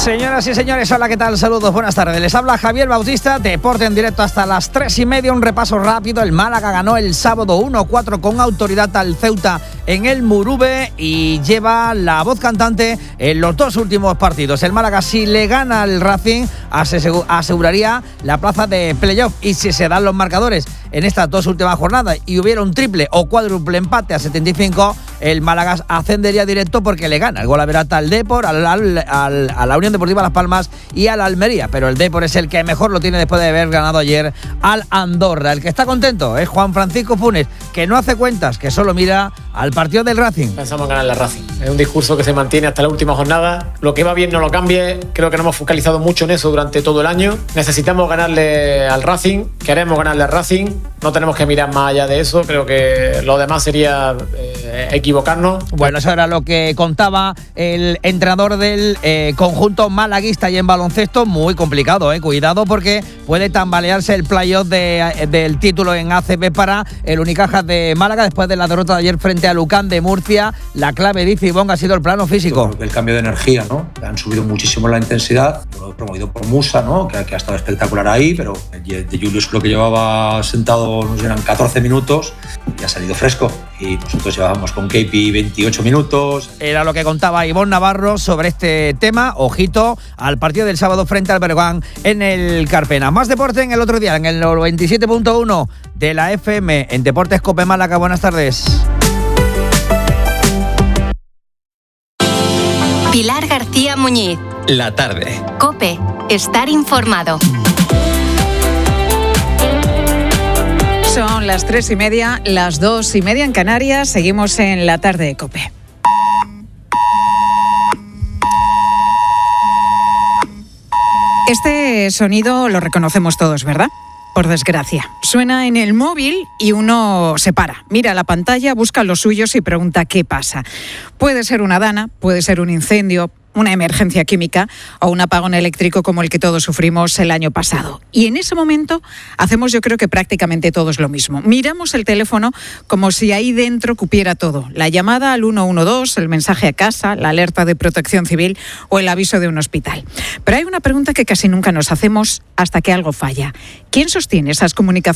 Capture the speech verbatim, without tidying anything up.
Señoras y señores, hola, ¿qué tal? Saludos, buenas tardes. Les habla Javier Bautista, deporte en directo hasta las tres y media. Un repaso rápido. El Málaga ganó el sábado uno cuatro con autoridad al Ceuta en el Murube y lleva la voz cantante en los dos últimos partidos. El Málaga, si le gana al Racing, aseguraría la plaza de playoff. Y si se dan los marcadores en estas dos últimas jornadas y hubiera un triple o cuádruple empate a setenta y cinco, el Málaga ascendería directo porque le gana el golaverata al Depor, al, al, al, a la Unión Deportiva Las Palmas y al Almería, pero el Depor es el que mejor lo tiene después de haber ganado ayer al Andorra. El que está contento es Juan Francisco Funes, que no hace cuentas, que solo mira al partido del Racing. Pensamos en ganar el Racing. Es un discurso que se mantiene hasta la última jornada. Lo que va bien no lo cambie. Creo que nos hemos focalizado mucho en eso durante todo el año. Necesitamos ganarle al Racing. Queremos ganarle al Racing. No tenemos que mirar más allá de eso. Creo que lo demás sería eh, equivocarnos. Bueno, eso era lo que contaba el entrenador del eh, conjunto malaguista y en baloncesto. Muy complicado, eh. Cuidado, porque puede tambalearse el playoff de, del título en A C B para el Unicaja de Málaga después de la derrota de ayer frente a Lucán de Murcia. La clave, dice Ivonne, ha sido el plano físico. El cambio de energía, ¿no? Han subido muchísimo la intensidad, promovido por Musa, ¿no? Que, que ha estado espectacular ahí, pero de Julius creo que llevaba sentado, nos eran catorce minutos y ha salido fresco. Y nosotros llevábamos con K P veintiocho minutos. Era lo que contaba Ivonne Navarro sobre este tema. Ojito al partido del sábado frente al Bergán en el Carpena. Más deporte en el otro día, en el noventa y siete punto uno de la F M, en Deportes Cope Málaga. Buenas tardes. Pilar García Muñiz. La tarde. Cope, estar informado. Son las tres y media, las dos y media en Canarias. Seguimos en la tarde de Cope. Este sonido lo reconocemos todos, ¿verdad? Por desgracia. Suena en el móvil y uno se para, mira la pantalla, busca los suyos y pregunta qué pasa. Puede ser una dana, puede ser un incendio, una emergencia química o un apagón eléctrico como el que todos sufrimos el año pasado. Y en ese momento hacemos, yo creo que prácticamente todos lo mismo. Miramos el teléfono como si ahí dentro cupiera todo. La llamada al uno uno dos, el mensaje a casa, la alerta de protección civil o el aviso de un hospital. Pero hay una pregunta que casi nunca nos hacemos hasta que algo falla. ¿Quién sostiene esas comunicaciones